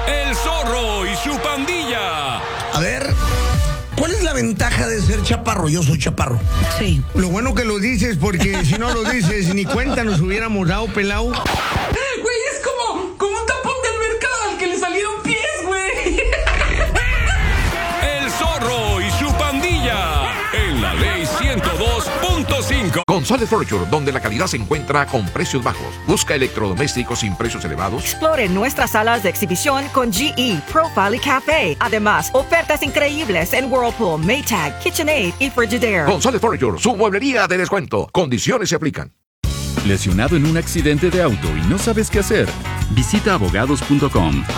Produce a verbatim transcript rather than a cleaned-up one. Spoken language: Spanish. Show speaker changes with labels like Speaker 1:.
Speaker 1: El Zorro y su pandilla.
Speaker 2: A ver, ¿cuál es la ventaja de ser chaparro? Yo soy chaparro.
Speaker 3: Sí.
Speaker 2: Lo bueno que lo dices, porque si no lo dices, ni cuenta nos hubiéramos dado, pelado.
Speaker 4: Güey, es como, como un tapón de alberca al que le salieron pies, güey.
Speaker 1: El Zorro y su pandilla. En la ley ciento dos punto cinco.
Speaker 5: González Furniture, donde la calidad se encuentra con precios bajos. Busca electrodomésticos sin precios elevados.
Speaker 3: Explore nuestras salas de exhibición con G E, Profile y Café. Además, ofertas increíbles en Whirlpool, Maytag, KitchenAid y Frigidaire.
Speaker 5: González Furniture, su mueblería de descuento. Condiciones se aplican.
Speaker 6: ¿Lesionado en un accidente de auto y no sabes qué hacer? Visita abogados punto com.